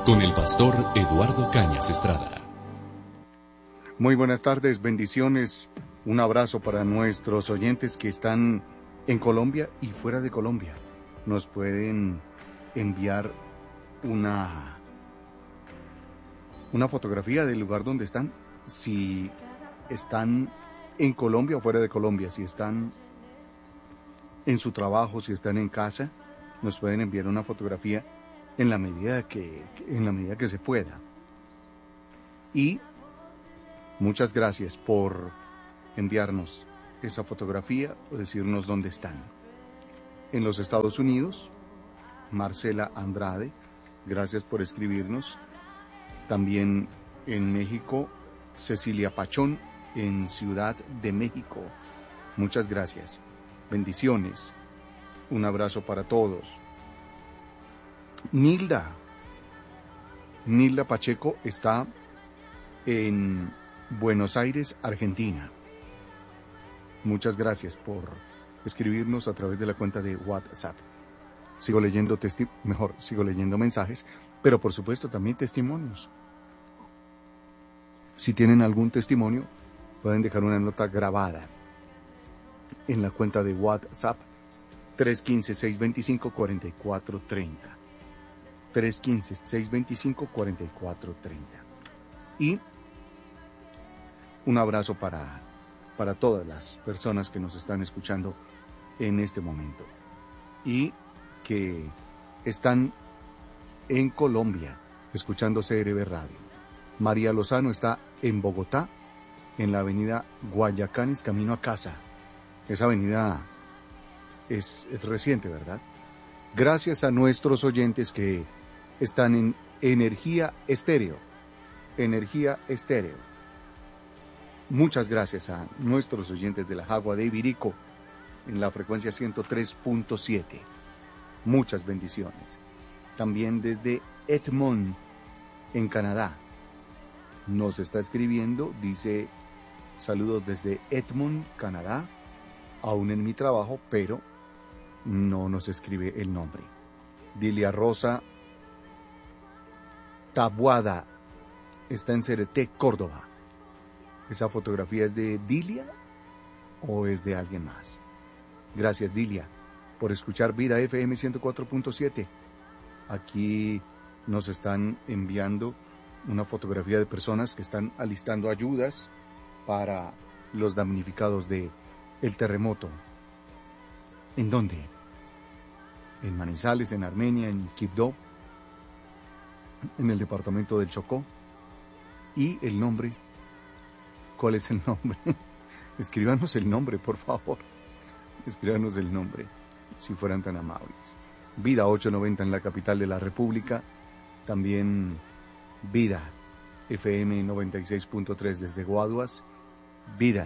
con el pastor Eduardo Cañas Estrada. Muy buenas tardes, bendiciones, un abrazo para nuestros oyentes que están en Colombia y fuera de Colombia. Nos pueden enviar una fotografía del lugar donde están, si están en Colombia o fuera de Colombia, si están en su trabajo, si están en casa, nos pueden enviar una fotografía en la medida que se pueda. Y muchas gracias por enviarnos esa fotografía o decirnos dónde están. En los Estados Unidos, Marcela Andrade, gracias por escribirnos. También en México, Cecilia Pachón, en Ciudad de México. Muchas gracias. Bendiciones. Un abrazo para todos. Nilda Pacheco está en Buenos Aires, Argentina. Muchas gracias por escribirnos a través de la cuenta de WhatsApp. Sigo leyendo mensajes, pero por supuesto también testimonios. Si tienen algún testimonio, pueden dejar una nota grabada en la cuenta de WhatsApp 315-625-4430. 315-625-4430. Y un abrazo para todas las personas que nos están escuchando en este momento y que están en Colombia escuchando CRB Radio. María Lozano está en Bogotá, en la avenida Guayacanes, camino a casa. Esa avenida es reciente, ¿verdad? Gracias a nuestros oyentes que están en Energía Estéreo. Energía Estéreo. Muchas gracias a nuestros oyentes de la Jagua de Ibirico en la frecuencia 103.7. Muchas bendiciones. También desde Edmond, en Canadá. Nos está escribiendo, dice, saludos desde Edmond, Canadá, aún en mi trabajo, pero no nos escribe el nombre. Dilia Rosa Tabuada está en Cereté, Córdoba. ¿Esa fotografía es de Dilia o es de alguien más? Gracias, Dilia, por escuchar Vida FM 104.7. Aquí nos están enviando una fotografía de personas que están alistando ayudas para los damnificados de el terremoto. ¿En dónde? En Manizales, en Armenia, en Quibdó, en el departamento del Chocó. ¿Y el nombre? ¿Cuál es el nombre? Escríbanos el nombre, por favor. Escríbanos el nombre, si fueran tan amables. Vida 890 en la capital de la República. También Vida FM 96.3 desde Guaduas. Vida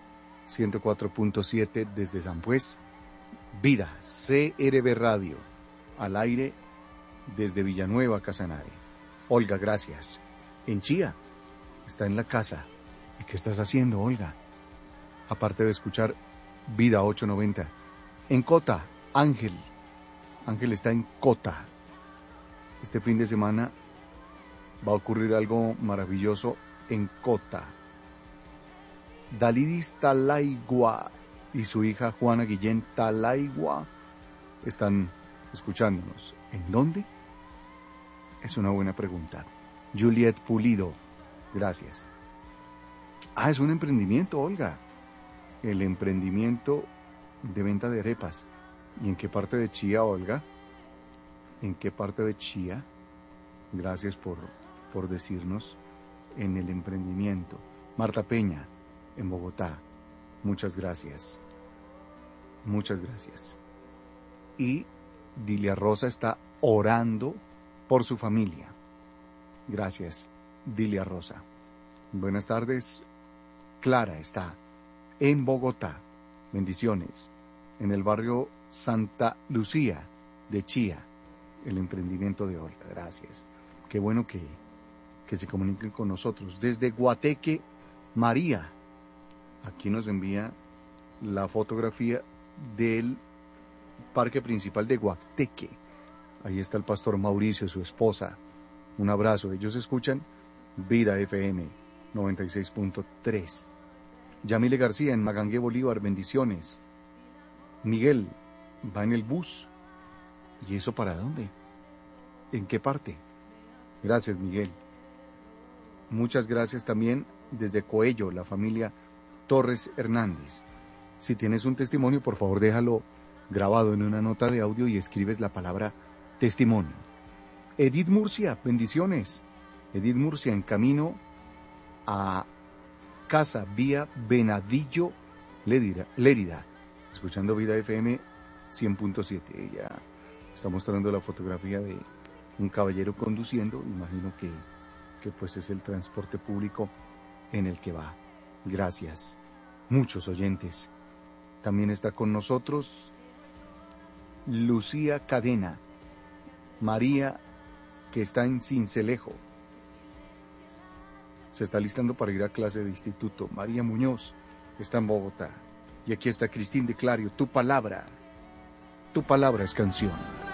104.7 desde San Pues. Vida CRB Radio al aire desde Villanueva, Casanare. Olga, gracias. En Chía, está en la casa. ¿Y qué estás haciendo, Olga? Aparte de escuchar Vida 890. En Cota, Ángel está en Cota. Este fin de semana va a ocurrir algo maravilloso en Cota. Dalidis Talaigua y su hija Juana Guillén Talaigua están escuchándonos. ¿En dónde? Es una buena pregunta. Juliet Pulido, gracias. Es un emprendimiento, Olga. El emprendimiento de venta de arepas. ¿Y en qué parte de Chía, Olga? ¿En qué parte de Chía? Gracias por decirnos. En el emprendimiento. Marta Peña, en Bogotá. Muchas gracias. Muchas gracias. Y Dilia Rosa está orando por su familia. Gracias, Dilia Rosa. Buenas tardes. Clara está en Bogotá. Bendiciones. En el barrio Santa Lucía de Chía. El emprendimiento de Olga. Gracias. Qué bueno que se comuniquen con nosotros. Desde Guateque, María. Aquí nos envía la fotografía del parque principal de Guateque. Ahí está el pastor Mauricio y su esposa. Un abrazo. Ellos escuchan Vida FM 96.3. Yamile García en Magangué, Bolívar, bendiciones. Miguel, va en el bus. ¿Y eso para dónde? ¿En qué parte? Gracias, Miguel. Muchas gracias también desde Coello, la familia Torres Hernández. Si tienes un testimonio, por favor déjalo grabado en una nota de audio y escribes la palabra testimonio. Edith Murcia, bendiciones. Edith Murcia en camino a casa vía Venadillo, Lérida, escuchando Vida FM 100.7. Ella está mostrando la fotografía de un caballero conduciendo, imagino que pues es el transporte público en el que va. Gracias. Muchos oyentes. También está con nosotros Lucía Cadena, María, que está en Cincelejo. Se está listando para ir a clase de instituto. María Muñoz está en Bogotá. Y aquí está Cristín de Clario. Tu palabra es canción.